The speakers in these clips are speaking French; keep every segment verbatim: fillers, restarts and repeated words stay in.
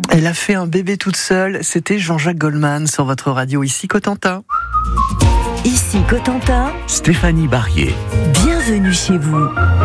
Elle a fait un bébé toute seule, c'était Jean-Jacques Goldman sur votre radio, ici Cotentin. Ici Cotentin, Stéphanie Barrier. Bienvenue chez vous.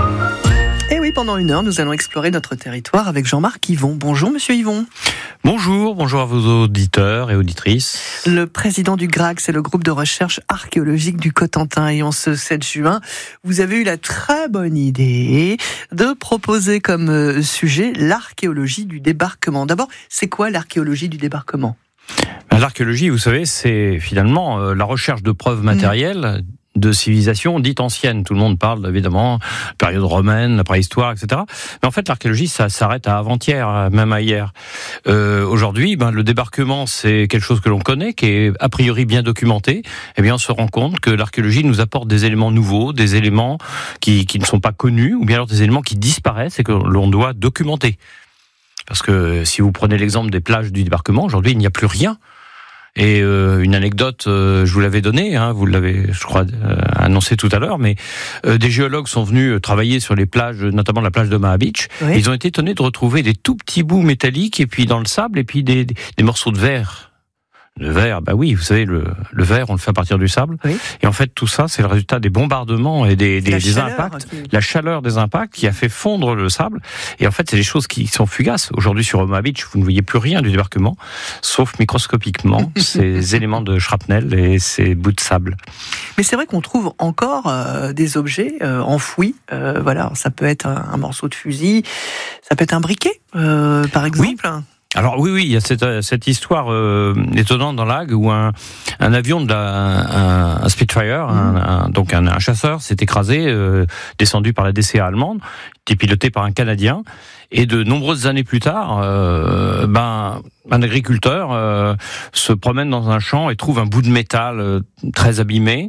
Et oui, pendant une heure, nous allons explorer notre territoire avec Jean-Marc Yvon. Bonjour Monsieur Yvon. Bonjour, bonjour à vos auditeurs et auditrices. Le président du G R A C, c'est le groupe de recherche archéologique du Cotentin. Et en ce sept juin, vous avez eu la très bonne idée de proposer comme sujet l'archéologie du débarquement. D'abord, c'est quoi l'archéologie du débarquement ? L'archéologie, vous savez, c'est finalement euh, la recherche de preuves matérielles mmh. de civilisations dites anciennes. Tout le monde parle évidemment période romaine, la préhistoire, et cetera. Mais en fait, l'archéologie, ça s'arrête à avant-hier, même à hier. Euh, aujourd'hui, ben, le débarquement, c'est quelque chose que l'on connaît, qui est a priori bien documenté. Eh bien, on se rend compte que l'archéologie nous apporte des éléments nouveaux, des éléments qui, qui ne sont pas connus, ou bien alors des éléments qui disparaissent et que l'on doit documenter. Parce que si vous prenez l'exemple des plages du débarquement, aujourd'hui, il n'y a plus rien. Et euh, une anecdote, euh, je vous l'avais donnée, hein, vous l'avez, je crois, euh, annoncé tout à l'heure, mais euh, des géologues sont venus travailler sur les plages, notamment la plage de Omaha Beach. Oui. Ils ont été étonnés de retrouver des tout petits bouts métalliques, et puis dans le sable, et puis des, des, des morceaux de verre. Le verre, bah oui, vous savez, le, le verre, on le fait à partir du sable. Oui. Et en fait, tout ça, c'est le résultat des bombardements et des, des, des chaleur, impacts, okay. La chaleur des impacts qui a fait fondre le sable. Et en fait, c'est des choses qui sont fugaces. Aujourd'hui, sur Omaha Beach, vous ne voyez plus rien du débarquement, sauf microscopiquement ces éléments de shrapnel et ces bouts de sable. Mais c'est vrai qu'on trouve encore euh, des objets euh, enfouis. Euh, voilà, ça peut être un, un morceau de fusil, ça peut être un briquet, euh, par exemple. Oui. Alors oui, oui, il y a cette, cette histoire euh, étonnante dans l'A G où un, un avion de la, un, un Spitfire, mmh. un, un, donc un, un chasseur, s'est écrasé, euh, descendu par la D C A allemande, était piloté par un Canadien, et de nombreuses années plus tard, euh, ben un agriculteur euh, se promène dans un champ et trouve un bout de métal euh, très abîmé.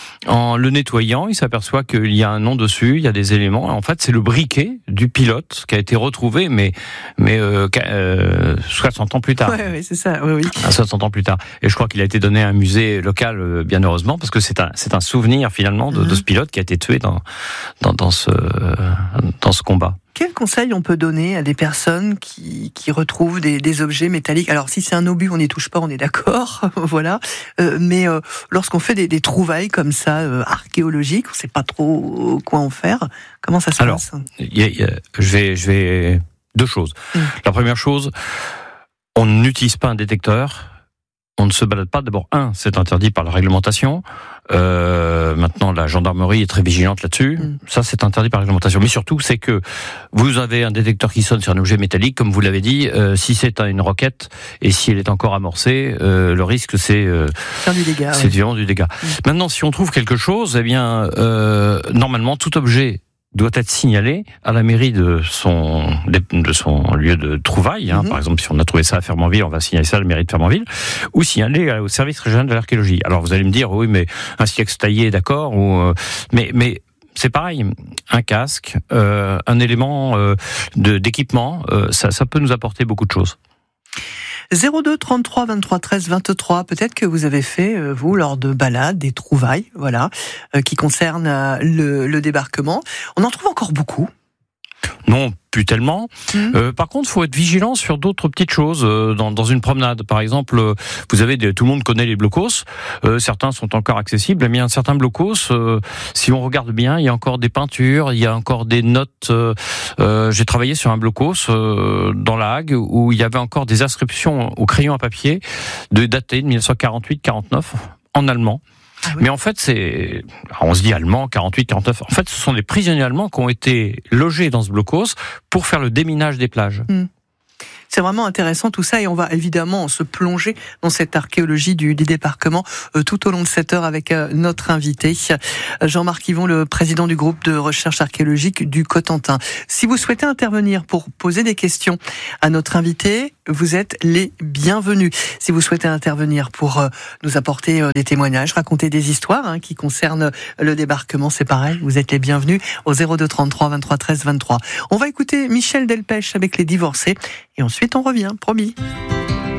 En le nettoyant, il s'aperçoit qu'il y a un nom dessus, il y a des éléments. En fait, c'est le briquet du pilote qui a été retrouvé, mais mais euh, euh, soixante ans plus tard. Oui, ouais, c'est ça. Oui, oui. soixante ans plus tard. Et je crois qu'il a été donné à un musée local, bien heureusement, parce que c'est un c'est un souvenir finalement de, mm-hmm. de ce pilote qui a été tué dans dans dans ce dans ce combat. Quel conseil on peut donner à des personnes qui, qui retrouvent des, des objets métalliques ? Alors, si c'est un obus, on n'y touche pas, on est d'accord, voilà. Euh, mais euh, lorsqu'on fait des, des trouvailles comme ça, euh, archéologiques, on ne sait pas trop quoi en faire, comment ça se Alors, passe ? y a, y a, je vais, je vais deux choses. Mmh. La première chose, on n'utilise pas un détecteur. On ne se balade pas. D'abord, un, c'est interdit par la réglementation. Euh, maintenant, la gendarmerie est très vigilante là-dessus. Mm. Ça, c'est interdit par la réglementation. Mais surtout, c'est que vous avez un détecteur qui sonne sur un objet métallique, comme vous l'avez dit. Euh, si c'est une roquette et si elle est encore amorcée, euh, le risque, c'est euh, faire du dégât. C'est vraiment du dégât. Mm. Maintenant, si on trouve quelque chose, eh bien, euh, normalement, tout objet doit être signalé à la mairie de son de son lieu de trouvaille. Hein. Mm-hmm. Par exemple, si on a trouvé ça à Fermanville, on va signaler ça à la mairie de Fermanville, ou signaler au service régional de l'archéologie. Alors vous allez me dire, oui, mais un silex taillé, d'accord, ou euh, mais mais c'est pareil. Un casque, euh, un élément euh, de d'équipement, euh, ça ça peut nous apporter beaucoup de choses. zéro deux trente-trois vingt-trois treize vingt-trois. Peut-être que vous avez fait, vous, lors de balades, des trouvailles, voilà, euh, qui concernent euh, le, le débarquement. On en trouve encore beaucoup. Non, plus tellement. Mmh. Euh, par contre, il faut être vigilant sur d'autres petites choses. Euh, dans, dans une promenade, par exemple, euh, vous avez des, tout le monde connaît les blocos. Euh, certains sont encore accessibles. Mais il y a certains blocos, euh, si on regarde bien, il y a encore des peintures, il y a encore des notes. Euh, euh, j'ai travaillé sur un blocos euh, dans la Hague où il y avait encore des inscriptions au crayon à papier de datées de dix-neuf cent quarante-huit quarante-neuf en allemand. Ah oui. Mais en fait, c'est, on se dit allemand, quarante-huit quarante-neuf. En fait, ce sont des prisonniers allemands qui ont été logés dans ce blocos pour faire le déminage des plages. Mmh. C'est vraiment intéressant tout ça et on va évidemment se plonger dans cette archéologie du, du débarquement euh, tout au long de cette heure avec euh, notre invité Jean-Marc Yvon, le président du groupe de recherche archéologique du Cotentin. Si vous souhaitez intervenir pour poser des questions à notre invité, vous êtes les bienvenus. Si vous souhaitez intervenir pour euh, nous apporter euh, des témoignages, raconter des histoires hein, qui concernent le débarquement, c'est pareil, vous êtes les bienvenus au zéro deux trente-trois vingt-trois treize vingt-trois. On va écouter Michel Delpech avec Les Divorcés et ensuite on revient, promis.